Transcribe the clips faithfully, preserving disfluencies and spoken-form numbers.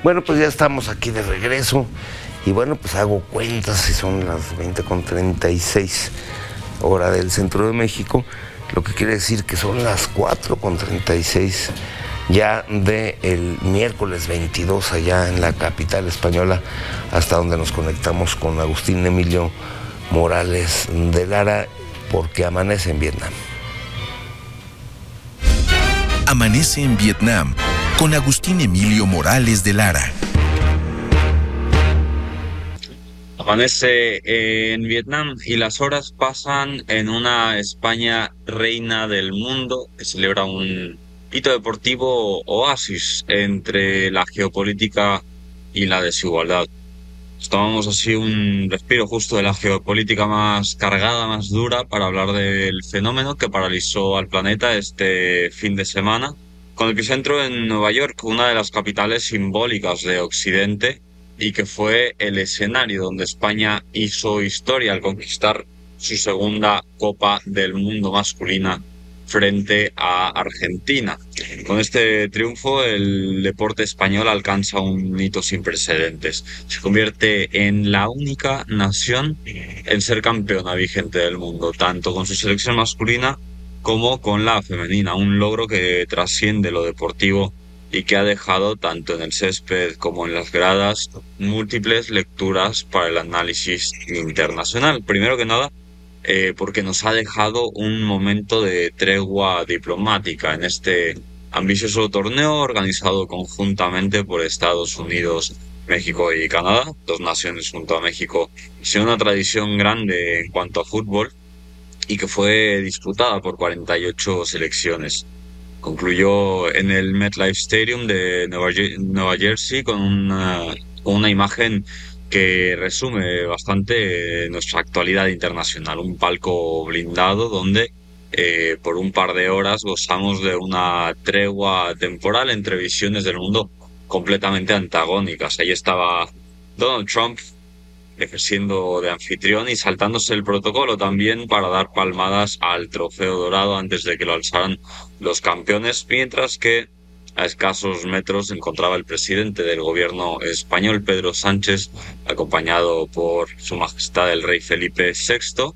Bueno, pues ya estamos aquí de regreso y bueno, pues hago cuentas y son las veinte con treinta y seis hora del centro de México, lo que quiere decir que son las cuatro con treinta y seis ya del miércoles veintidós allá en la capital española, hasta donde nos conectamos con Agustín Emilio Morales de Lara, porque amanece en Vietnam. Amanece en Vietnam con Agustín Emilio Morales de Lara. Amanece en Vietnam y las horas pasan en una España reina del mundo que celebra un hito deportivo oasis entre la geopolítica y la desigualdad. Tomamos así un respiro justo de la geopolítica más cargada, más dura, para hablar del fenómeno que paralizó al planeta este fin de semana, con el epicentro en Nueva York, una de las capitales simbólicas de Occidente, y que fue el escenario donde España hizo historia al conquistar su segunda Copa del Mundo masculina frente a Argentina. Con este triunfo, el deporte español alcanza un hito sin precedentes. Se convierte en la única nación en ser campeona vigente del mundo, tanto con su selección masculina como con la femenina, un logro que trasciende lo deportivo y que ha dejado, tanto en el césped como en las gradas, múltiples lecturas para el análisis internacional. Primero que nada, eh, porque nos ha dejado un momento de tregua diplomática en este ambicioso torneo organizado conjuntamente por Estados Unidos, México y Canadá, dos naciones junto a México sin una tradición grande en cuanto a fútbol y que fue disputada por cuarenta y ocho selecciones. Concluyó en el MetLife Stadium de Nueva, Nueva Jersey con una, con una imagen que resume bastante nuestra actualidad internacional. Un palco blindado donde eh, por un par de horas gozamos de una tregua temporal entre visiones del mundo completamente antagónicas. Ahí estaba Donald Trump ejerciendo de anfitrión y saltándose el protocolo también para dar palmadas al trofeo dorado antes de que lo alzaran los campeones, mientras que a escasos metros se encontraba el presidente del gobierno español, Pedro Sánchez, acompañado por Su Majestad el Rey Felipe sexto.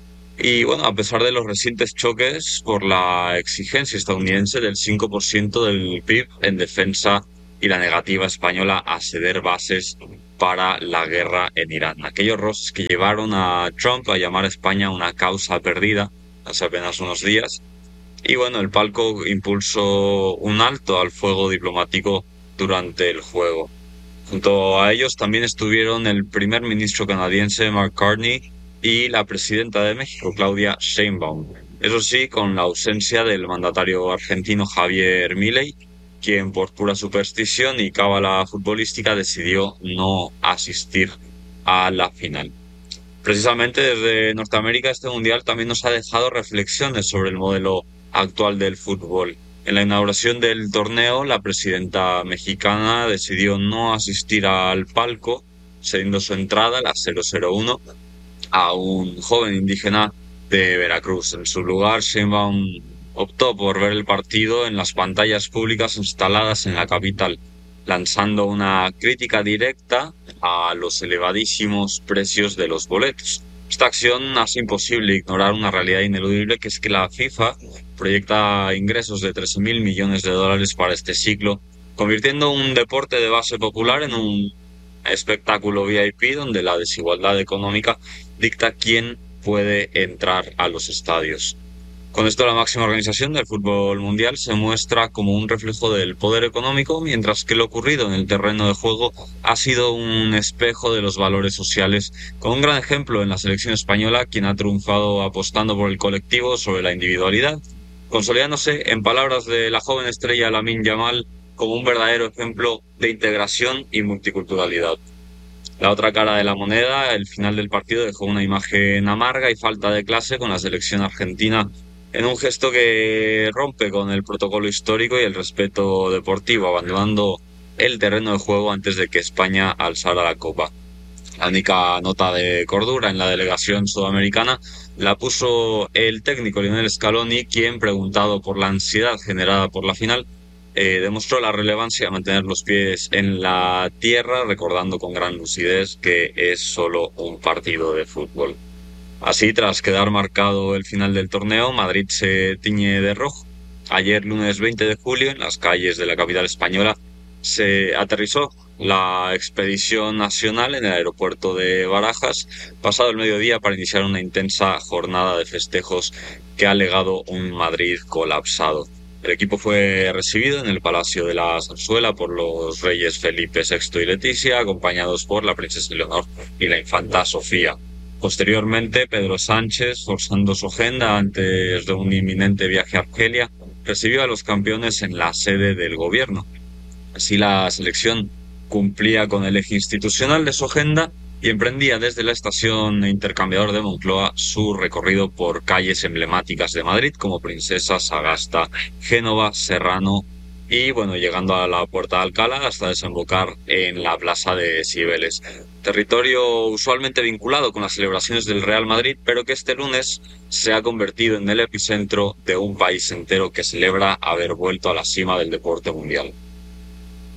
Y bueno, a pesar de los recientes choques por la exigencia estadounidense del cinco por ciento del P I B en defensa y la negativa española a ceder bases para la guerra en Irán. Aquellos roces que llevaron a Trump a llamar a España una causa perdida hace apenas unos días. Y bueno, el palco impulsó un alto al fuego diplomático durante el juego. Junto a ellos también estuvieron el primer ministro canadiense Mark Carney y la presidenta de México, Claudia Sheinbaum. Eso sí, con la ausencia del mandatario argentino Javier Milei, quien por pura superstición y cábala futbolística decidió no asistir a la final. Precisamente desde Norteamérica este mundial también nos ha dejado reflexiones sobre el modelo actual del fútbol. En la inauguración del torneo, la presidenta mexicana decidió no asistir al palco, cediendo su entrada, la cero cero uno, a un joven indígena de Veracruz. En su lugar, Sheinbaum optó por ver el partido en las pantallas públicas instaladas en la capital, lanzando una crítica directa a los elevadísimos precios de los boletos. Esta acción hace imposible ignorar una realidad ineludible, que es que la FIFA proyecta ingresos de trece mil millones de dólares para este ciclo, convirtiendo un deporte de base popular en un espectáculo V I P donde la desigualdad económica dicta quién puede entrar a los estadios. Con esto, la máxima organización del fútbol mundial se muestra como un reflejo del poder económico, mientras que lo ocurrido en el terreno de juego ha sido un espejo de los valores sociales, con un gran ejemplo en la selección española, quien ha triunfado apostando por el colectivo sobre la individualidad, consolidándose, en palabras de la joven estrella Lamine Yamal, como un verdadero ejemplo de integración y multiculturalidad. La otra cara de la moneda, el final del partido, dejó una imagen amarga y falta de clase con la selección argentina, en un gesto que rompe con el protocolo histórico y el respeto deportivo, abandonando el terreno de juego antes de que España alzara la copa. La única nota de cordura en la delegación sudamericana la puso el técnico Lionel Scaloni, quien, preguntado por la ansiedad generada por la final, eh, demostró la relevancia de mantener los pies en la tierra, recordando con gran lucidez que es solo un partido de fútbol. Así, tras quedar marcado el final del torneo, Madrid se tiñe de rojo. Ayer, lunes veinte de julio, en las calles de la capital española, se aterrizó la expedición nacional en el aeropuerto de Barajas, pasado el mediodía, para iniciar una intensa jornada de festejos que ha legado un Madrid colapsado. El equipo fue recibido en el Palacio de la Zarzuela por los reyes Felipe sexto y Leticia, acompañados por la princesa Leonor y la infanta Sofía. Posteriormente, Pedro Sánchez, forzando su agenda antes de un inminente viaje a Argelia, recibió a los campeones en la sede del gobierno. Así, la selección cumplía con el eje institucional de su agenda y emprendía desde la estación Intercambiador de Moncloa su recorrido por calles emblemáticas de Madrid como Princesa, Sagasta, Génova, Serrano y, bueno, llegando a la Puerta de Alcalá hasta desembocar en la Plaza de Cibeles. Territorio usualmente vinculado con las celebraciones del Real Madrid, pero que este lunes se ha convertido en el epicentro de un país entero que celebra haber vuelto a la cima del deporte mundial.